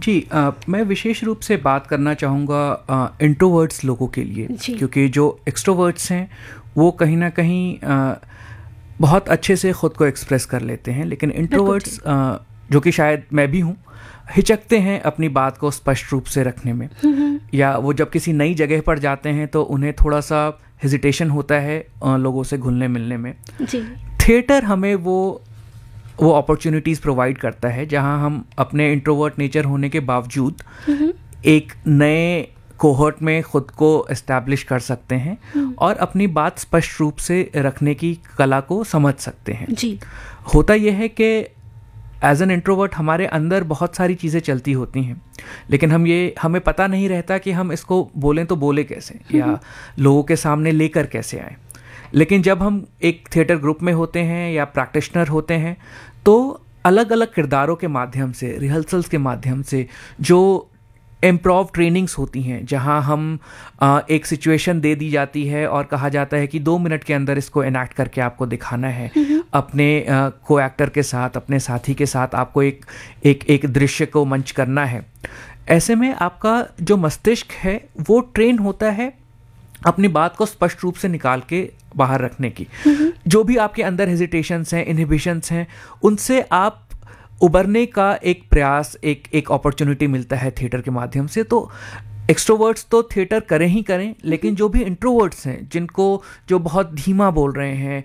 जी, मैं विशेष रूप से बात करना चाहूँगा इंट्रोवर्ट्स लोगों के लिए, जी। क्योंकि जो एक्सट्रोवर्ट्स हैं वो कहीं ना कहीं बहुत अच्छे से ख़ुद को एक्सप्रेस कर लेते हैं, लेकिन बिल्कुल ठीक। इंट्रोवर्ट्स जो कि शायद मैं भी हूँ, हिचकते हैं अपनी बात को स्पष्ट रूप से रखने में, या वो जब किसी नई जगह पर जाते हैं तो उन्हें थोड़ा सा हेजिटेशन होता है लोगों से घुलने मिलने में। जी। थिएटर हमें वो अपॉर्चुनिटीज़ प्रोवाइड करता है जहां हम अपने इंट्रोवर्ट नेचर होने के बावजूद एक नए कोहर्ट में ख़ुद को एस्टैब्लिश कर सकते हैं और अपनी बात स्पष्ट रूप से रखने की कला को समझ सकते हैं। जी। होता यह है कि एज एन इंट्रोवर्ट हमारे अंदर बहुत सारी चीज़ें चलती होती हैं, लेकिन हमें पता नहीं रहता कि हम इसको बोलें तो बोले कैसे, या लोगों के सामने लेकर कैसे आएँ। लेकिन जब हम एक थिएटर ग्रुप में होते हैं या प्रैक्टिशनर होते हैं तो अलग अलग किरदारों के माध्यम से, रिहर्सल्स के माध्यम से, जो इम्प्रोव ट्रेनिंग्स होती हैं जहां हम एक सिचुएशन दे दी जाती है और कहा जाता है कि 2 मिनट के अंदर इसको एनैक्ट करके आपको दिखाना है, अपने को एक्टर के साथ, अपने साथी के साथ आपको एक दृश्य को मंच करना है। ऐसे में आपका जो मस्तिष्क है वो ट्रेन होता है अपनी बात को स्पष्ट रूप से निकाल के बाहर रखने की। जो भी आपके अंदर हेजिटेशंस हैं, इनहिबिशंस हैं, उनसे आप उबरने का एक प्रयास, एक अपॉर्चुनिटी मिलता है थिएटर के माध्यम से। तो एक्सट्रोवर्ट्स तो थिएटर करें ही करें, लेकिन जो भी इंट्रोवर्ट्स हैं, जो बहुत धीमा बोल रहे हैं,